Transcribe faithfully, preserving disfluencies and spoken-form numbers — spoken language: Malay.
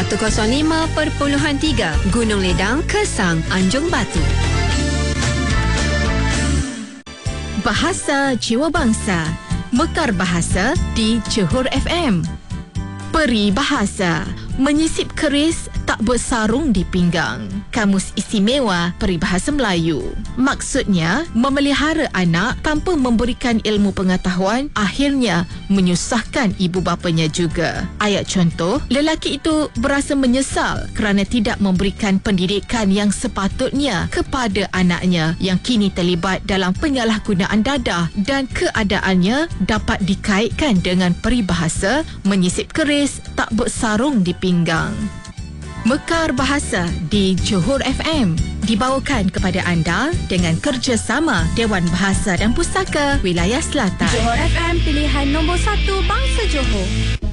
seratus lima perpuluhan tiga Gunung Ledang, Kesang, Anjung Batu. Bahasa Jiwa Bangsa, Mekar Bahasa di Johor F M. Peribahasa, menyisip keris tak bersarung di pinggang. Kamus Istimewa Peribahasa Melayu. Maksudnya, memelihara anak tanpa memberikan ilmu pengetahuan akhirnya menyusahkan ibu bapanya juga. Ayat contoh, lelaki itu berasa menyesal kerana tidak memberikan pendidikan yang sepatutnya kepada anaknya yang kini terlibat dalam penyalahgunaan dadah, dan keadaannya dapat dikaitkan dengan peribahasa menyisip keris tak bersarung di pinggang. Mekar Bahasa di Johor F M dibawakan kepada anda dengan kerjasama Dewan Bahasa dan Pustaka Wilayah Selatan. Johor F M, pilihan nombor satu bangsa Johor.